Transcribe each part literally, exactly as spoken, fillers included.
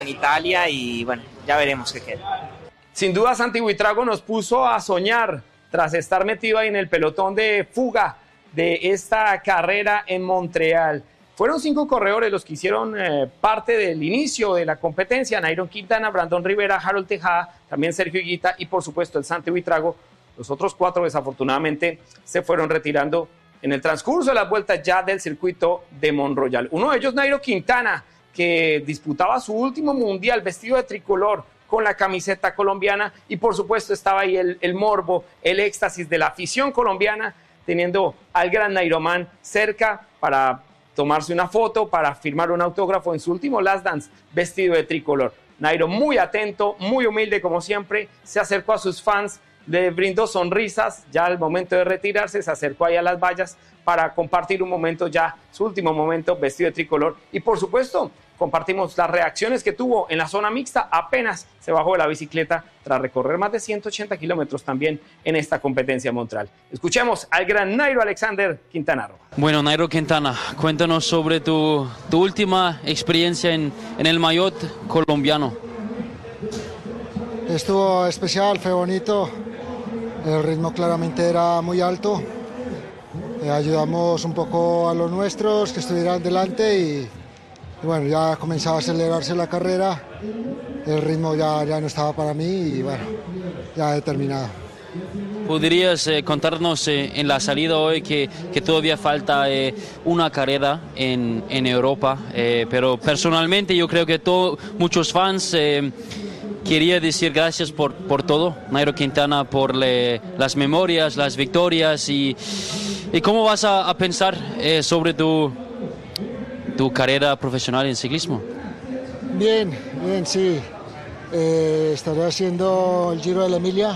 en Italia y bueno, ya veremos qué queda. Sin duda Santi Buitrago nos puso a soñar tras estar metido ahí en el pelotón de fuga de esta carrera en Montreal. Fueron cinco corredores los que hicieron eh, parte del inicio de la competencia: Nairo Quintana, Brandon Rivera, Harold Tejada, también Sergio Higuita y por supuesto el Santi Buitrago. Los otros cuatro desafortunadamente se fueron retirando en el transcurso de las vueltas ya del circuito de Mont-Royal. Uno de ellos, Nairo Quintana, que disputaba su último mundial vestido de tricolor con la camiseta colombiana, y por supuesto estaba ahí el, el morbo, el éxtasis de la afición colombiana, teniendo al gran Nairoman cerca para tomarse una foto, para firmar un autógrafo en su último Last Dance vestido de tricolor. Nairo muy atento, muy humilde como siempre, se acercó a sus fans, le brindó sonrisas. Ya al momento de retirarse se acercó ahí a las vallas para compartir un momento, ya su último momento vestido de tricolor, y por supuesto compartimos las reacciones que tuvo en la zona mixta apenas se bajó de la bicicleta tras recorrer más de ciento ochenta kilómetros también en esta competencia Montreal. Escuchemos al gran Nairo Alexander Quintana Roa. Bueno, Nairo Quintana, cuéntanos sobre tu, tu última experiencia en, en el maillot colombiano. Estuvo especial, fue bonito, el ritmo claramente era muy alto, eh, ayudamos un poco a los nuestros que estuvieran delante y Y bueno, ya comenzaba a acelerarse la carrera, el ritmo ya, ya no estaba para mí y bueno, ya he terminado. ¿Podrías eh, contarnos eh, en la salida hoy que, que todavía falta eh, una carrera en, en Europa? Eh, pero personalmente yo creo que todo, muchos fans eh, quería decir gracias por, por todo, Nairo Quintana, por le, las memorias, las victorias y, y cómo vas a, a pensar eh, sobre tu... tu carrera profesional en ciclismo. Bien, bien, sí. Eh, estaré haciendo el Giro de la Emilia,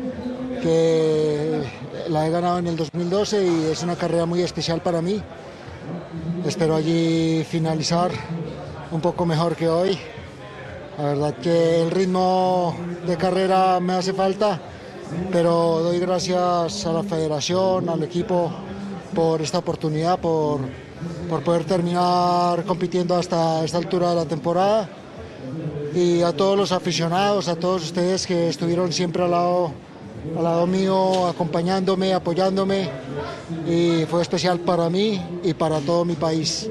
que la he ganado en el dos mil doce y es una carrera muy especial para mí. Espero allí finalizar un poco mejor que hoy. La verdad que el ritmo de carrera me hace falta, pero doy gracias a la federación, al equipo por esta oportunidad, por por poder terminar compitiendo hasta esta altura de la temporada, y a todos los aficionados, a todos ustedes que estuvieron siempre al lado, al lado mío, acompañándome, apoyándome, y fue especial para mí y para todo mi país.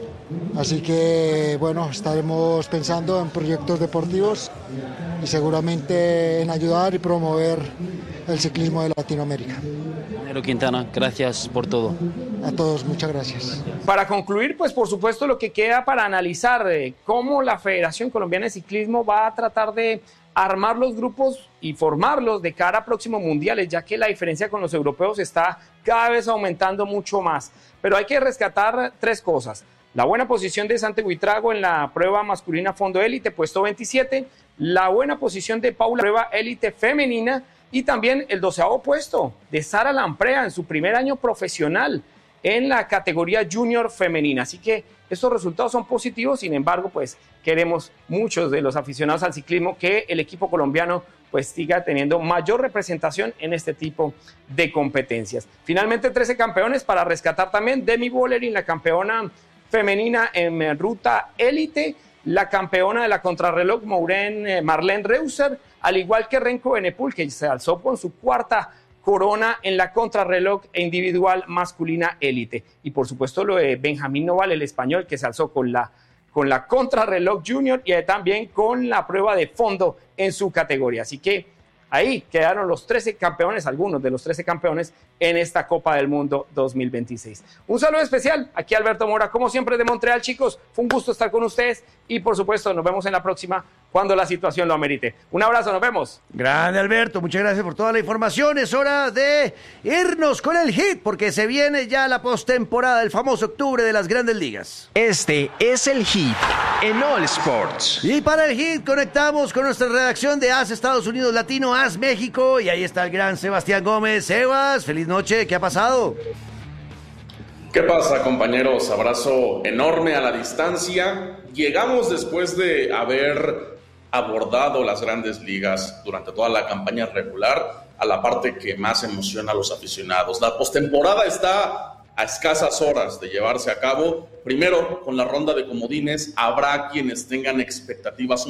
Así que bueno, estaremos pensando en proyectos deportivos y seguramente en ayudar y promover el ciclismo de Latinoamérica. Nairo Quintana, gracias por todo. A todos, muchas gracias. Para concluir, pues por supuesto lo que queda para analizar eh, cómo la Federación Colombiana de Ciclismo va a tratar de armar los grupos y formarlos de cara a próximos mundiales, ya que la diferencia con los europeos está cada vez aumentando mucho más. Pero hay que rescatar tres cosas: la buena posición de Santi Buitrago en la prueba masculina fondo élite, puesto veintisiete, la buena posición de Paula, prueba élite femenina, y también el doceavo puesto de Sara Lamprea en su primer año profesional en la categoría junior femenina. Así que estos resultados son positivos. Sin embargo, pues queremos muchos de los aficionados al ciclismo que el equipo colombiano pues siga teniendo mayor representación en este tipo de competencias. Finalmente, trece campeones para rescatar también: Demi Vollering, la campeona femenina en ruta élite, la campeona de la contrarreloj Maureen, Marlene Reusser, al igual que Renko Evenepoel, que se alzó con su cuarta corona en la contrarreloj e individual masculina élite. Y por supuesto lo de Benjamín Noval, el español, que se alzó con la, con la contrarreloj junior y también con la prueba de fondo en su categoría. Así que ahí quedaron los trece campeones, algunos de los trece campeones en esta Copa del Mundo dos mil veintiséis. Un saludo especial aquí a Alberto Mora, como siempre, de Montreal, chicos. Fue un gusto estar con ustedes y por supuesto nos vemos en la próxima cuando la situación lo amerite. Un abrazo, nos vemos. Grande Alberto, muchas gracias por toda la información. Es hora de irnos con el hit, porque se viene ya la postemporada del famoso octubre de las Grandes Ligas. Este es el hit en All Sports. Y para el hit conectamos con nuestra redacción de A S Estados Unidos Latino, A S México, y ahí está el gran Sebastián Gómez. Sebas, feliz noche, ¿qué ha pasado? ¿Qué pasa, compañeros? Abrazo enorme a la distancia. Llegamos después de haber abordado las Grandes Ligas durante toda la campaña regular a la parte que más emociona a los aficionados. La postemporada está a escasas horas de llevarse a cabo. Primero, con la ronda de comodines, habrá quienes tengan expectativas